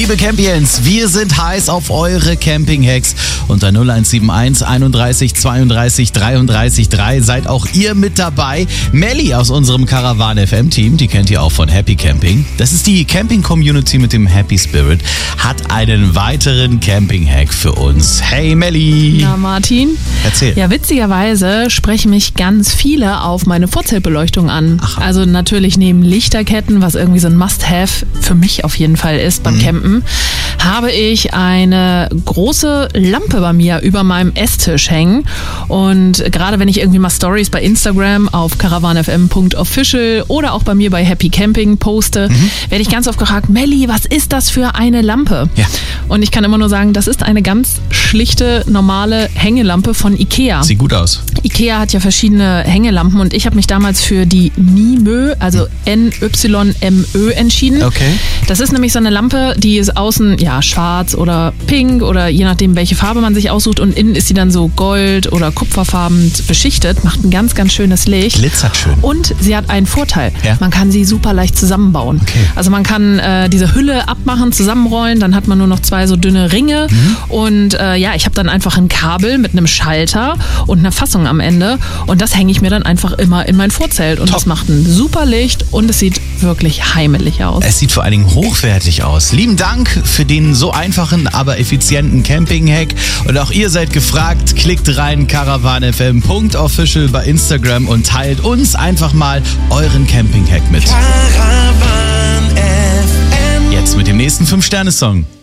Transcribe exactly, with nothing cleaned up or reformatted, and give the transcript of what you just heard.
Liebe Campions, wir sind heiß auf eure Camping-Hacks. Unter null eins sieben eins einunddreißig zweiunddreißig dreiunddreißig drei seid auch ihr mit dabei. Melli aus unserem Caravan F M Team, die kennt ihr auch von Happy Camping. Das ist die Camping-Community mit dem Happy Spirit, hat einen weiteren Camping-Hack für uns. Hey Melli! Na Martin? Erzähl. Ja, witzigerweise sprechen mich ganz viele auf meine Vorzeltbeleuchtung an. Ach. Also natürlich neben Lichterketten, was irgendwie so ein Must-Have für mich auf jeden Fall ist beim mhm. Campen, habe ich eine große Lampe bei mir über meinem Esstisch hängen. Und gerade wenn ich irgendwie mal Stories bei Instagram auf caravan f m punkt official oder auch bei mir bei Happy Camping poste, mhm. werde ich ganz oft gefragt, Melli, was ist das für eine Lampe? Ja. Und ich kann immer nur sagen, das ist eine ganz schlichte, normale Hängelampe von Ikea. Sieht gut aus. Ikea hat ja verschiedene Hängelampen und ich habe mich damals für die Nimö, also N Y M Ö entschieden. Okay. Das ist nämlich so eine Lampe, die ist außen ja schwarz oder pink oder je nachdem, welche Farbe man sich aussucht, und innen ist sie dann so gold- oder kupferfarben beschichtet, macht ein ganz, ganz schönes Licht. Glitzert schön. Und sie hat einen Vorteil. Ja? Man kann sie super leicht zusammenbauen. Okay. Also man kann äh, diese Hülle abmachen, zusammenrollen, dann hat man nur noch zwei so dünne Ringe mhm. und äh, ja, ich habe dann einfach ein Kabel mit einem Schalter und einer Fassung am Ende und das hänge ich mir dann einfach immer in mein Vorzelt und Top. Das macht ein super Licht und es sieht wirklich heimelig aus. Es sieht vor allen Dingen hochwertig aus. Lieben Dank für den so einfachen, aber effizienten Camping-Hack. Und auch ihr seid gefragt, klickt rein caravan f m punkt official bei Instagram und teilt uns einfach mal euren Camping-Hack mit. Caravan F M. Jetzt mit dem nächsten fünf Sterne Song.